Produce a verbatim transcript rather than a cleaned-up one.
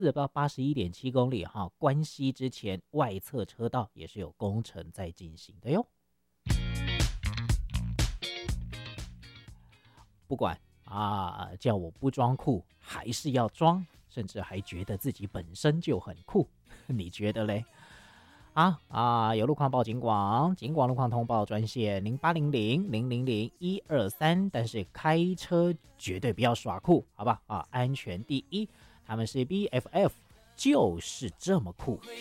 四到八十一点七公里哈，关西之前外侧车道也是有工程在进行的哟。不管啊，叫我不装酷还是要装，甚至还觉得自己本身就很酷，你觉得嘞？啊啊！有路况报警广，警广路况通报专线零八零零零零零一二三。但是开车绝对不要耍酷，好吧？啊，安全第一。他们是 B F F， 就是这么酷。